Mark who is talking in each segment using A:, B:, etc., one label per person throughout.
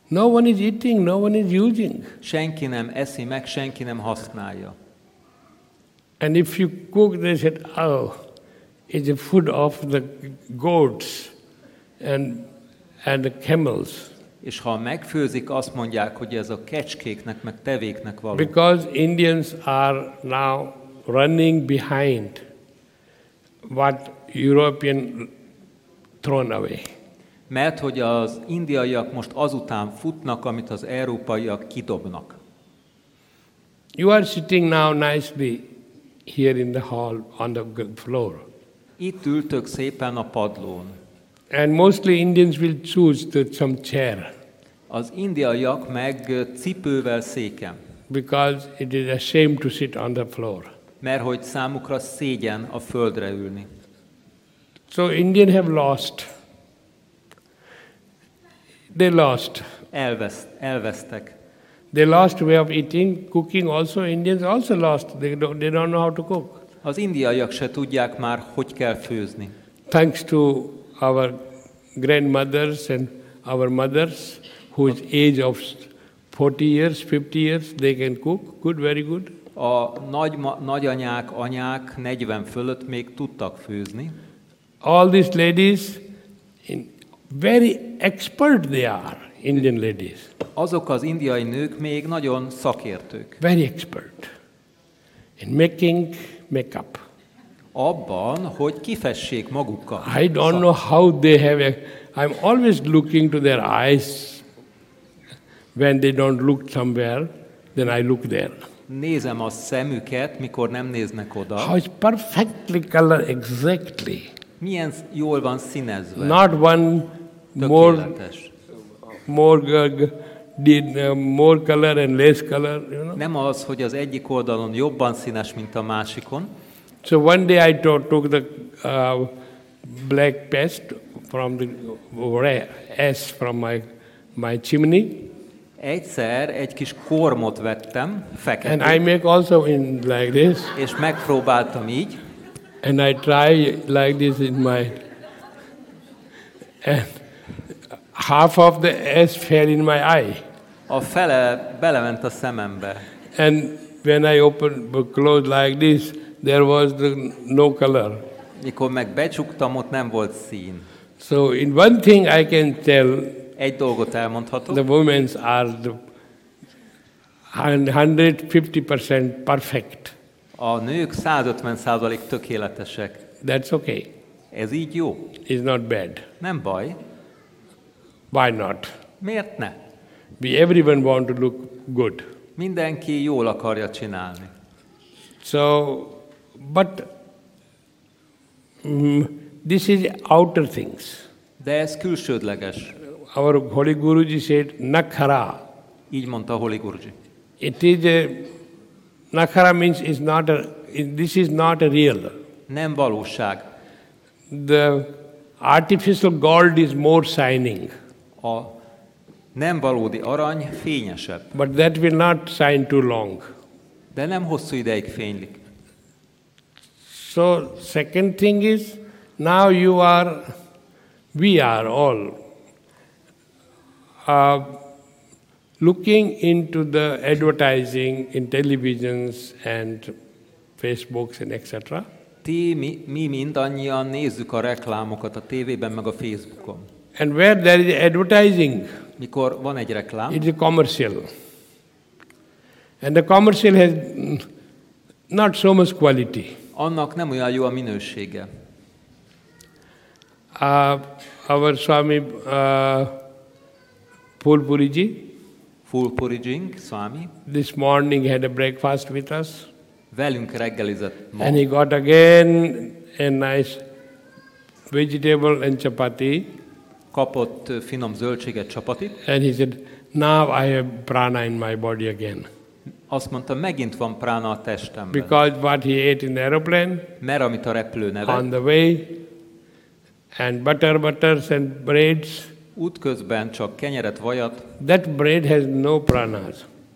A: No one is eating, no one is using.
B: Senki nem eszi meg, senki nem használja.
A: And if you cook, they said, oh, it's the food of the goats and the camels.
B: És ha megfőzik, azt mondják, hogy ez a kecskéknek, meg tevéknek való.
A: Because Indians are now running behind what European thrown away.
B: Mert hogy az indiaiak most azután futnak, amit az európaiak kidobnak.
A: You are sitting now nicely here in the hall on the floor.
B: Itt ültök szépen a padlón.
A: And mostly Indians will choose some chair.
B: Az indiaiak meg cipővel széken.
A: Because it is a shame to sit on the floor.
B: Mert hogy számukra szégyen a földre ülni.
A: So Indians have lost. They lost.
B: Elvesztek.
A: They lost way of eating, cooking also. Indians also lost. They don't know how to cook.
B: Az indiaiak se tudják már, hogy kell főzni.
A: Thanks to our grandmothers and our mothers, whose age of 40 years, 50 years, they can cook. Good, very good.
B: A nagyanyák, anyák 40 fölött még tudtak főzni.
A: All these ladies, very expert they are, Indian ladies.
B: Azok az indiai nők még nagyon szakértők.
A: Very expert in making makeup.
B: Abban, hogy kifessék magukat.
A: I don't know how they have I'm always looking to their eyes. When they don't look somewhere, then I look there.
B: Nézem a szemüket, mikor nem néznek oda.
A: How it's perfectly colored exactly.
B: Milyen jól van színezve.
A: Not one more color and less color, you know.
B: Nem az, hogy az egyik oldalon jobban színes, mint a másikon.
A: So one day I took the black paste from the ash from my chimney.
B: Egyszer egy kis kormot vettem, feketét.
A: And I make also in like this.
B: És megpróbáltam így.
A: And I try like this in my... And half of the ash fell in my eye.
B: A fele belement a szemembe.
A: And when I close like this, there was no color.
B: Mikor meg becsuktam, ott nem volt szín.
A: So in one thing I can tell,
B: egy dolgot elmondhatok.
A: The women are 150% perfect.
B: A nők 150% tökéletesek.
A: That's okay.
B: Ez így jó.
A: It's not bad.
B: Nem baj.
A: Why not?
B: Miért ne?
A: Everyone want to look good.
B: Mindenki jól akarja csinálni.
A: So, but this is outer things.
B: De ez külsődleges.
A: Our Holy Guruji said, nakhara.
B: Így mondta a Holy Guruji.
A: It is nakhara means this is not a real.
B: Nem valóság.
A: The artificial gold is more shining.
B: A nem valódi arany fényesebb.
A: But that will not shine too long.
B: De nem hosszú ideig fénylik.
A: So second thing is, now we are all looking into the advertising in televisions and Facebooks and etc.
B: Mi mindannyian nézzük a reklámokat a tévében meg a Facebookon.
A: And where there is advertising,
B: mikor van egy reklám,
A: it is commercial. And the commercial has not so much quality.
B: Annak nem olyan jó a minősége.
A: Our Swami
B: Fulpuriji Swami,
A: this morning had a breakfast with us.
B: Velünk reggelizett ma.
A: And he got again a nice vegetable and chapati.
B: Kapott finom zöldséget, csapatit.
A: And he said, now I have prana in my body again.
B: Azt mondta, megint van prána a testemben.
A: Because what he ate in the aeroplane,
B: mert amit a repülőn evett,
A: on the way, and butters and breads,
B: útközben csak kenyeret, vajat,
A: that bread has no pranas.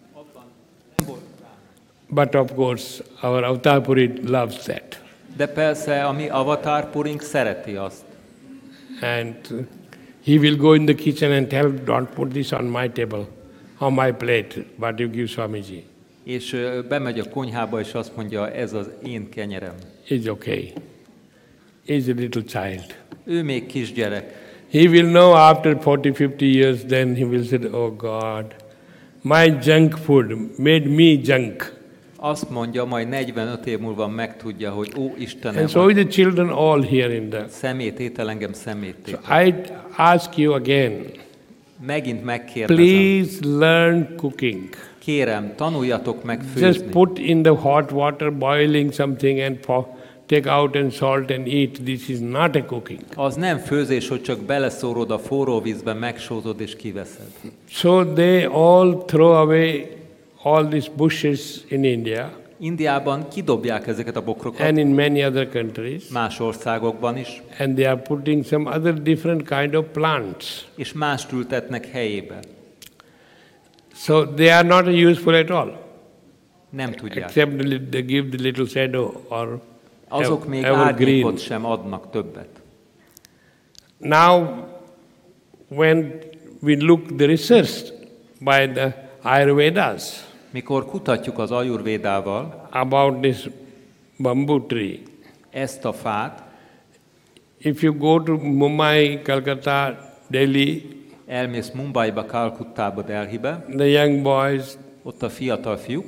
A: But of course, our Avatar Puri loves that.
B: De persze, a mi Avatar Purink szereti azt.
A: And He will go in the kitchen and tell, don't put this on my table, on my plate, but you give Swamiji.
B: És bemegy a konyhába, és azt mondja, ez az én kenyerem.
A: It's okay. He's a little child.
B: Ő még kisgyerek.
A: He will know after 40-50 years, then he will say, oh God, my junk food made me junk.
B: Azt mondja, majd 45 év múlva megtudja, hogy ó, Istenem,
A: And so the children all here in the...
B: szemét étel engem szemétté.
A: So I ask you again,
B: Megint megkérdezem.
A: please learn cooking.
B: Kérem, tanuljatok meg
A: Just
B: főzni.
A: put in the hot water, boiling something and take out and salt and eat. This is not a cooking.
B: Az nem főzés, hogy csak beleszórod a forró vízbe, megsózod és kiveszed.
A: So they all throw away all these bushes in India
B: Indiában kidobják ezeket a bokrokat,
A: and in many other countries,
B: más országokban is,
A: and they are putting some other different kind of plants.
B: és mást ültetnek helyébe.
A: So they are not useful at all,
B: Nem tudják.
A: except they give the little shadow or
B: Azok még
A: evergreen.
B: árnyékot sem adnak többet.
A: Now, when we look the research by the Ayurvedas
B: Mikor kutatjuk az ajurvédával
A: about this bamboo tree,
B: ezt a fát,
A: if you go to Mumbai, Calcutta, Delhi,
B: elmész Mumbaiba, Kalkuttába, Delhibe,
A: the young boys,
B: ott a fiatal fiúk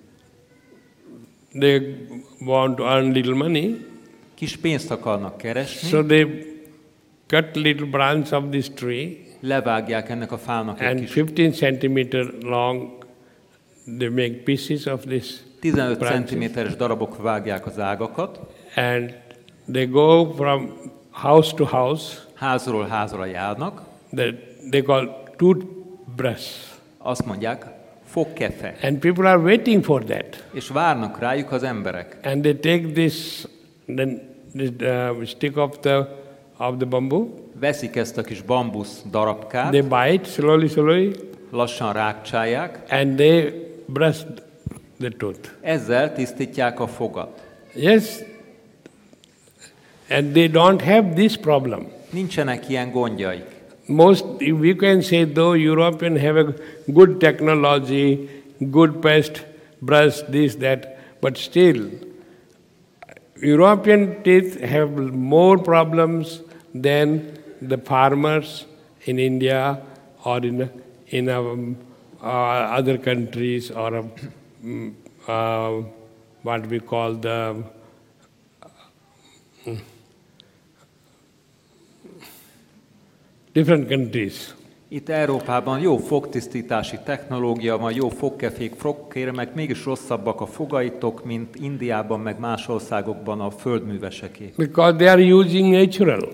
A: they want to earn little money,
B: kis pénzt akarnak keresni,
A: so they cut little branch of this tree
B: levágják ennek a fának egy
A: and
B: kis
A: 15 centimeter long, they make pieces of this
B: 15
A: branches.
B: cm-es darabok vágják az ágakat,
A: And they go from house to house,
B: házról házra járnak,
A: that they call toothbrush.
B: azt mondják, fogkefe,
A: And people are waiting for that.
B: és várnak rájuk az emberek.
A: And they take this, then this stick of the bamboo,
B: Veszik ezt a kis bambusz darabkát,
A: they bite slowly,
B: lassan rákcsálják,
A: and they brush the tooth.
B: ezzel tisztítják a fogat.
A: Yes, and they don't have this problem.
B: Nincsenek ilyen gondjaik.
A: Most, we can say, though Europeans have a good technology, good paste brush, this, that, but still, European teeth have more problems than the farmers in India or in other countries or what we call the different countries.
B: Itt Európában jó fogtisztítási technológia van, jó fogkefék, fogkéremek, mégis rosszabbak a fogaitok, mint Indiában, meg más országokban a földműveseké.
A: Because they are using natural.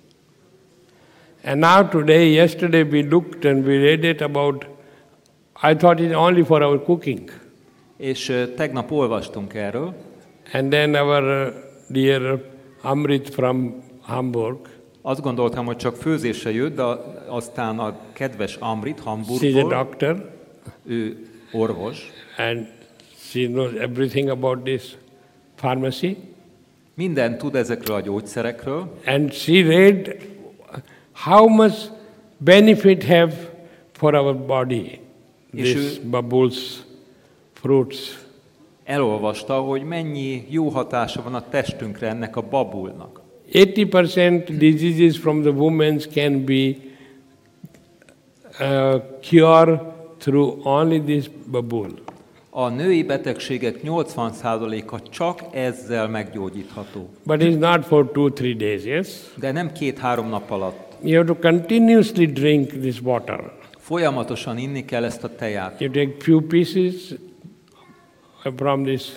A: And now today, yesterday we looked and we read it about, I thought it's only for our cooking.
B: És tegnap olvastunk erről,
A: And then our dear Amrit from Hamburg,
B: azt gondoltam, hogy csak főzésre jött, de aztán a kedves Amrit
A: she's a
B: Hamburgból,
A: doctor
B: ő orvos,
A: and she knows everything about this pharmacy.
B: minden tud ezekről a gyógyszerekről,
A: And she read how much benefit have for our body,
B: És
A: these bubbles, fruits.
B: elolvasta, hogy mennyi jó hatása van a testünkre ennek a babulnak.
A: 80% diseases from the women can be cured through only this babul.
B: A női betegségek 80%-a csak ezzel meggyógyítható.
A: But it's not for 2-3 days, yes?
B: De nem 2-3 nap alatt.
A: You have to continuously drink this water.
B: Folyamatosan inni kell ezt a teját.
A: You take few pieces from this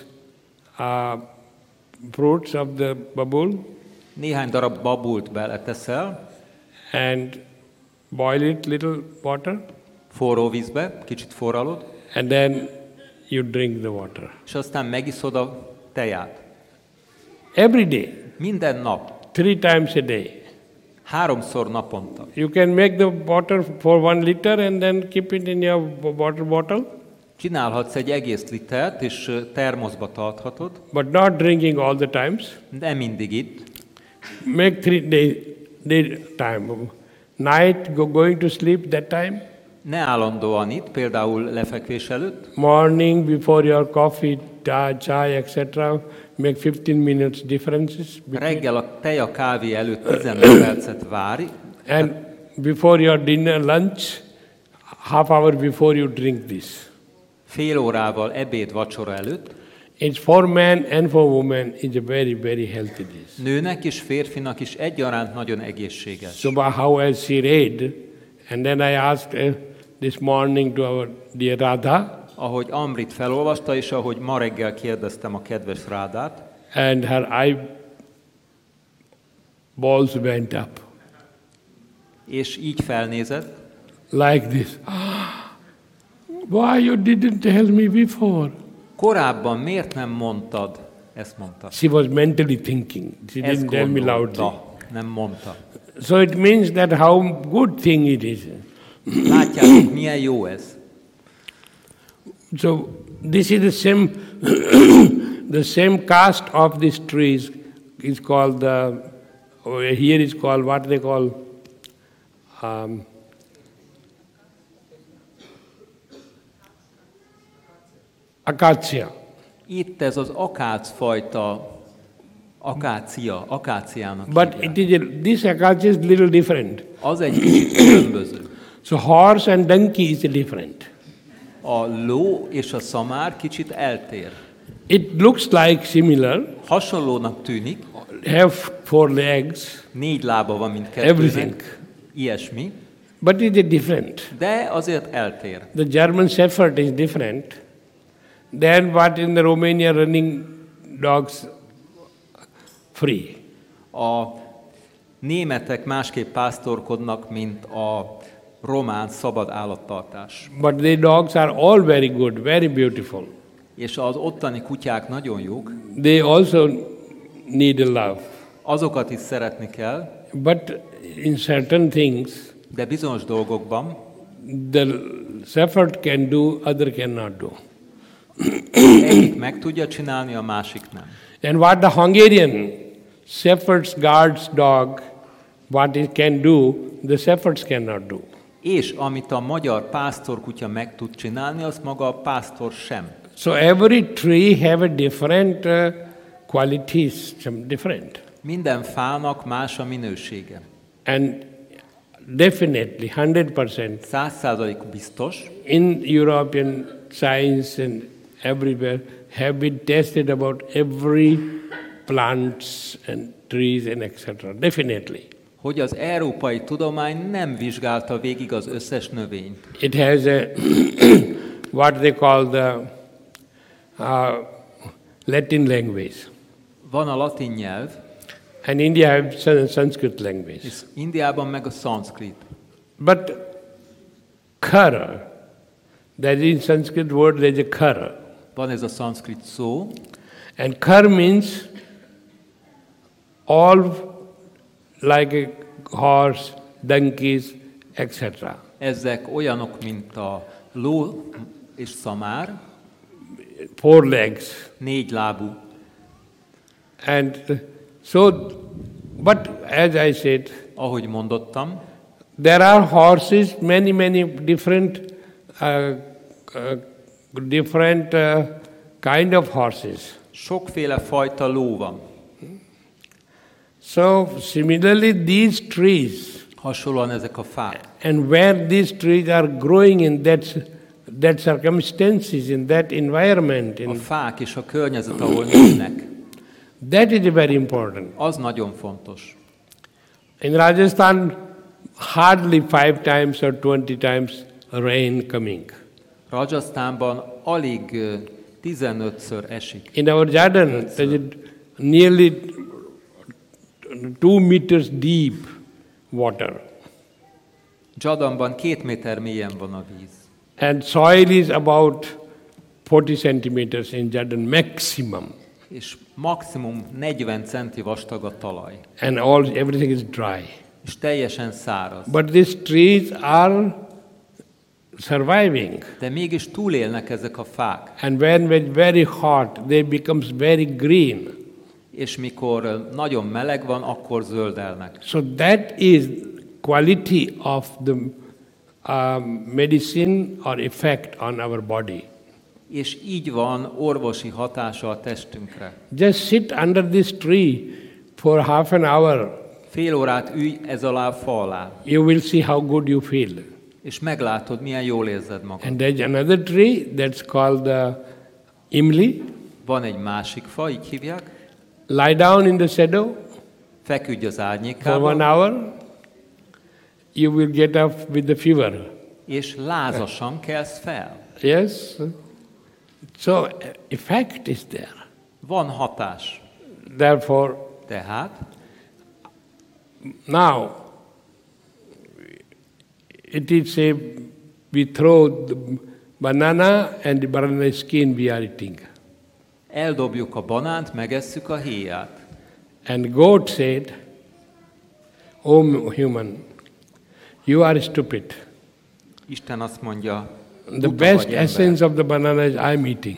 A: fruits of the babul
B: Néhány darab babult beleteszel,
A: and boil it little water,
B: forró vízbe, kicsit forralod,
A: and then you drink the water.
B: és aztán megiszod a teját.
A: Every day,
B: Minden nap,
A: 3 times a day.
B: 3-szor naponta.
A: You can make the water for 1 liter and then keep it in your water bottle,
B: Csinálhatsz egy egész litert, és termoszba tarthatod,
A: but not drinking all the times.
B: de mindig itt.
A: Make 3 day time. night going to sleep that time.
B: Ne állandóan itt, például lefekvés előtt,
A: Morning before your coffee, chai, etc. Make 15 minutes differences.
B: reggel a tej a kávé előtt 15 percet várj,
A: And before your dinner, lunch, half hour before you drink this.
B: fél órával ebéd, vacsora előtt.
A: It's for man and for woman. It's a very, very healthy dish.
B: Nőnek és férfinak is egyaránt nagyon egészséges.
A: So how has she read? And then I asked this morning to our dear Radha,
B: Ahogy Amrit felolvasta, és ahogy ma reggel kérdeztem a kedves Rádát,
A: and her eyeballs went up
B: és így felnézett,
A: like this. Why you didn't tell me before?
B: korábban miért nem mondtad? Ezt mondta.
A: She was mentally thinking. She
B: Ezt
A: didn't tell me loudly.
B: gondolta, nem mondta.
A: So it means that how good thing it is.
B: Látjátok, milyen jó ez?
A: So this is the same the same caste of these trees is called here is called what they call acacia.
B: Itt ez az akácfajta, akáciának
A: But
B: hívják.
A: it is this acacia is little different.
B: Az egy kicsit különböző.
A: So horse and donkey is different.
B: A ló és a szamár kicsit eltér.
A: It looks like similar,
B: Hasonlónak tűnik,
A: have 4 legs,
B: 4 lába van, mint
A: everything,
B: kettőnek, ilyesmi,
A: but it is different.
B: de azért eltér.
A: The German Shepherd is different than what in the Romania running dogs free.
B: A németek másképp pásztorkodnak, mint a román szabad állattartás.
A: But the dogs are all very good, very beautiful.
B: És az ottani kutyák nagyon jók,
A: They also need a love.
B: azokat is szeretni kell,
A: But in certain things,
B: de bizonyos dolgokban
A: the shepherd can do, other cannot do.
B: egyik meg tudja csinálni, a másik nem.
A: And what the Hungarian shepherd's guards dog, what it can do, the shepherds cannot do.
B: És amit a magyar pásztorkutya meg tud csinálni, azt maga a pásztor sem.
A: So every tree have a different qualities, some different.
B: Minden fának más a minősége.
A: And definitely, 100%,
B: 100% biztos,
A: in European science and everywhere have been tested about every plants and trees and etc. Definitely.
B: hogy az európai tudomány nem vizsgálta végig az összes növényt.
A: It has a what they call the Latin language.
B: Van a latin nyelv,
A: And India has Sanskrit language.
B: és Indiában meg a szanszkrit.
A: But kara, that is in Sanskrit word, there is a kara.
B: Van ez a szanszkrit szó,
A: And kar means all like a horse, donkeys, etc.
B: ezek olyanok, mint a ló és szamár,
A: 4 legs.
B: 4 lábú.
A: And so, but as I said,
B: Ahogy mondottam,
A: there are horses, many different kind of horses.
B: sokféle fajta ló van.
A: So similarly, these trees,
B: Hasonlóan ezek a fák.
A: and where these trees are growing in that circumstances, in that environment,
B: A
A: in,
B: fák és a környezet, ahol nőnek,
A: that is very important.
B: az nagyon fontos.
A: In Rajasthan, hardly 5 times or 20 times rain coming.
B: Rajasztánban alig 15-ször esik.
A: In our Jordan, there is nearly 2 meters deep water.
B: Jordanban 2 méter mélyen van a víz.
A: And soil is about 40 centimeters in Jordan, maximum.
B: És maximum 40 centi vastag a talaj.
A: And everything is dry.
B: És teljesen száraz.
A: But these trees are surviving.
B: De mégis túlélnek ezek a fák.
A: And when it's very hot, they becomes very green.
B: És mikor nagyon meleg van, akkor zöldelnek.
A: So that is quality of the medicine or effect on our body.
B: És így van orvosi hatása a testünkre.
A: Just sit under this tree for half an hour.
B: Fél órát ülj ez alá a fa alá,
A: You will see how good you feel.
B: és meglátod, milyen jól érzed magad.
A: And there's another tree that's called the imli.
B: Van egy másik fa, így hívják.
A: Lie down in the shadow
B: Feküdj az
A: for 1
B: árnyékában,
A: hour. You will get up with the fever.
B: és lázasan kelsz fel.
A: Yes? So effect is there.
B: Van hatás.
A: Therefore,
B: Tehát
A: now it is a we throw the banana and the banana skin we are eating.
B: eldobjuk a banánt, megesszük a héját.
A: And God said, "O human, you are stupid.
B: Isten azt mondja,
A: The
B: buta
A: best
B: vagy ember.
A: essence of the banana is I am eating."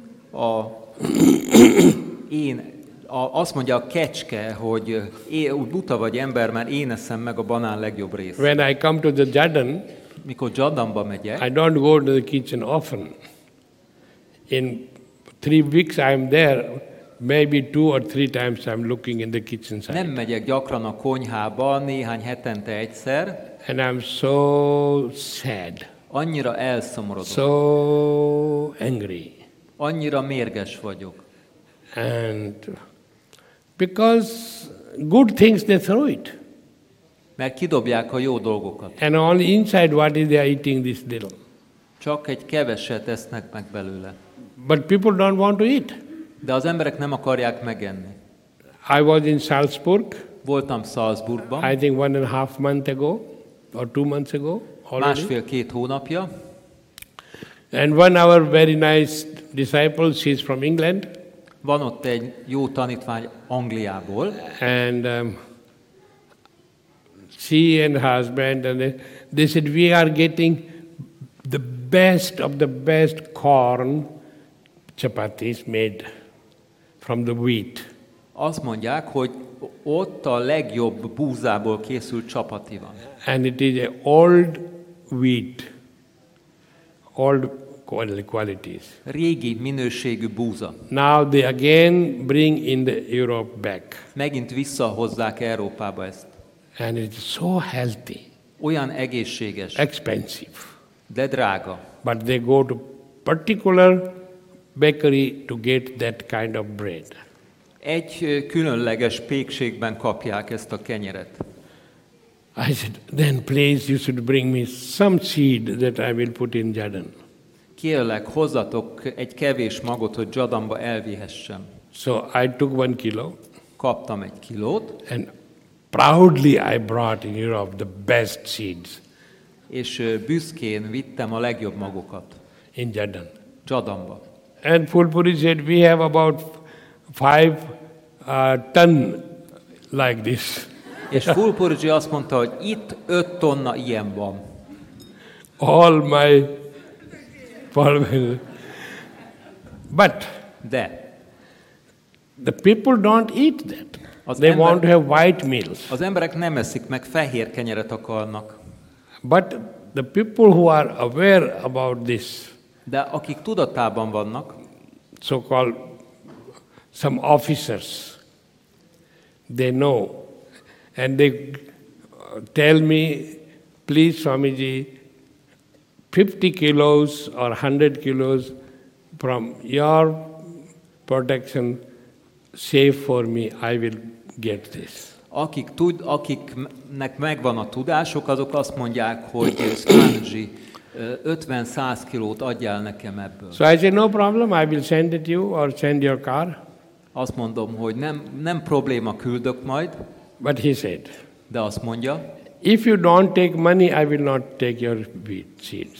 B: Azt mondja a kecske, hogy buta vagy ember, mert én eszem meg a banán legjobb részt.
A: When I come to the Jordan,
B: Mikor Jordanba megyek,
A: I don't go to the kitchen often. In 3 weeks I am there, maybe 2 or 3 times I am looking in the kitchen side.
B: nem megyek gyakran a konyhába, néhány hetente egyszer,
A: And I am so sad,
B: annyira elszomorodok,
A: so angry.
B: annyira mérges vagyok.
A: And because good things they throw it.
B: Mert kidobják a jó dolgokat.
A: And on the inside what is they are eating this little.
B: Csak egy keveset esznek meg belőle.
A: But people don't want to eat.
B: De az emberek nem akarják megenni.
A: I was in Salzburg,
B: Voltam Salzburgban,
A: I think 1.5 months ago or 2 months ago already.
B: 1,5-2 hónapja,
A: And one of our very nice disciples, she's from England,
B: van ott egy jó tanítvány Angliából,
A: and she and her husband, and they said, we are getting the best of the best corn chapatis made from the wheat.
B: azt mondják, hogy ott a legjobb búzából készült csapati van.
A: And it is a old wheat, old qualities.
B: Régi minőségű búza.
A: Now they again bring in the Europe back.
B: Megint visszahozzák Európába ezt.
A: And it's so healthy,
B: Olyan egészséges,
A: expensive.
B: de drága.
A: But they go to particular bakery to get that kind of bread.
B: Egy különleges pékségben kapják ezt a kenyeret.
A: I said, then please you should bring me some seed that I will put in Jordan.
B: Kérlek, hozzatok egy kevés magot, hogy Jordanba elvihessem.
A: So I took 1 kilo
B: Kaptam 1 kilót,
A: and proudly I brought in Europe the best seeds
B: és büszkén vittem a legjobb magokat
A: in Jordan.
B: Jordanba.
A: And Fulpuri said, we have about 5 ton like this.
B: És Fulpurgi azt mondta, hogy itt 5 tonna ilyen van.
A: All my but
B: De
A: the people don't eat that.
B: Az
A: They
B: ember-
A: want to have white meals.
B: az emberek nem eszik meg, fehér kenyeret akarnak.
A: But the people who are aware about this,
B: De akik tudatában vannak,
A: so-called some officers, they know. And they tell me, please Swamiji, 50 kilos or 100 kilos from your protection, save for me, I will get this.
B: akiknek megvan a tudások, azok azt mondják, hogy Swamiji, 50-100 kilót adjál nekem ebből.
A: So I say, no problem, I will send it you or send your car.
B: Azt mondom, hogy nem probléma, küldök majd,
A: But he said,
B: de azt mondja,
A: if you don't take money, I will not take your wheat seeds.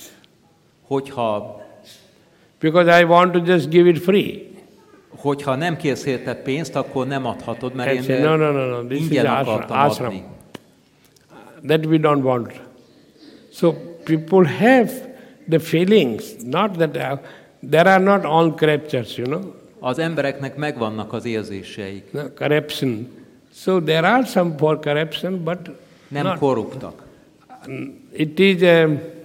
A: Because I want to just give it free.
B: Hogyha nem kérsz érte pénzt, akkor nem adhatod, mert
A: I
B: én
A: say, no, this is
B: ingyen akartam
A: ashram.
B: adni.
A: That we don't want. So people have the feelings, not that there are not all corruptions,
B: Az embereknek megvannak az érzéseik.
A: corruption. So there are some for corruption, but
B: Nem korruptak.
A: It is a